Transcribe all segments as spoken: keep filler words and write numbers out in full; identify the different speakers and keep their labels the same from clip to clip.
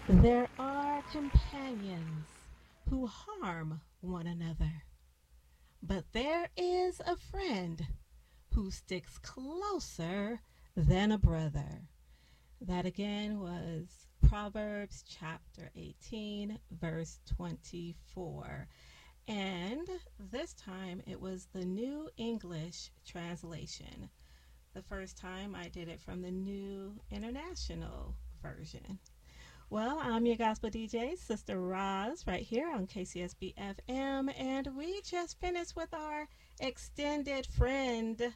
Speaker 1: There are companions who harm one another, but there is a friend who sticks closer than a brother. That again was Proverbs chapter eighteen, verse twenty-four. And this time it was the New English Translation. The first time I did it from the New International Version. Well, I'm your gospel D J, Sister Roz, right here on K C S B F M, and we just finished with our extended friend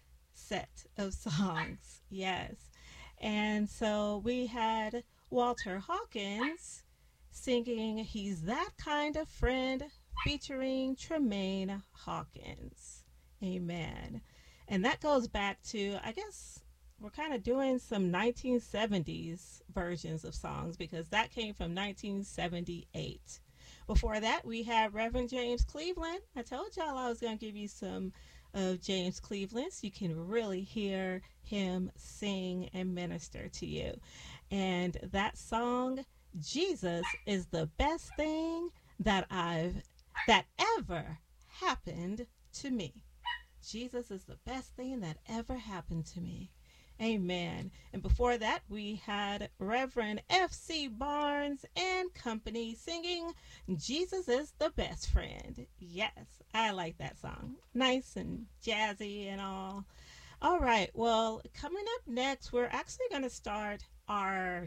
Speaker 1: set of songs. Yes. And so we had Walter Hawkins singing He's That Kind of Friend featuring Tremaine Hawkins. Amen. And that goes back to, I guess, we're kind of doing some nineteen seventies versions of songs because that came from nineteen seventy-eight. Before that, we had Reverend James Cleveland. I told y'all I was going to give you some of James Cleveland so you can really hear him sing and minister to you. And that song, Jesus is the best thing that I've that ever happened to me. Jesus is the best thing that ever happened to me. Amen. And before that, we had Reverend F C Barnes and Company singing Jesus is the Best Friend. Yes, I like that song. Nice and jazzy and all. All right, well, coming up next, we're actually going to start our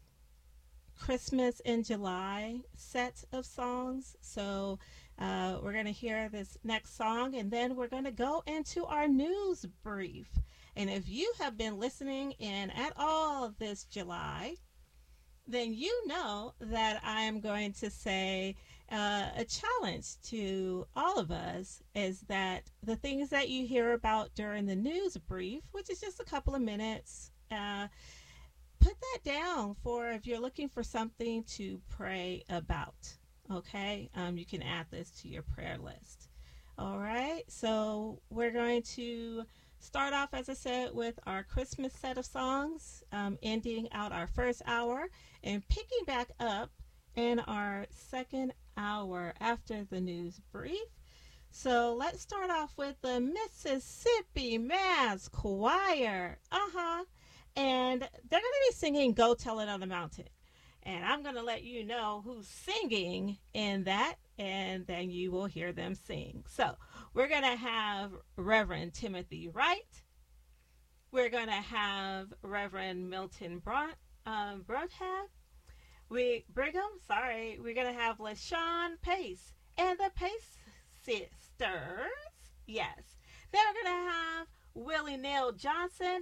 Speaker 1: Christmas in July set of songs. So uh, we're going to hear this next song and then we're going to go into our news brief. And if you have been listening in at all this July, then you know that I am going to say uh, a challenge to all of us is that the things that you hear about during the news brief, which is just a couple of minutes, uh, put that down for if you're looking for something to pray about. Okay, um, you can add this to your prayer list. All right, so we're going to start off, as I said, with our Christmas set of songs, um, ending out our first hour and picking back up in our second hour after the news brief. So let's start off with the Mississippi Mass Choir. Uh-huh. And they're going to be singing Go Tell It on the Mountain. And I'm going to let you know who's singing in that, and then you will hear them sing. So we're going to have Reverend Timothy Wright. We're going to have Reverend Milton Bront, um, Brontham. We, Brigham, sorry. We're going to have LaShawn Pace and the Pace Sisters. Yes. Then we're going to have Willie Neal Johnson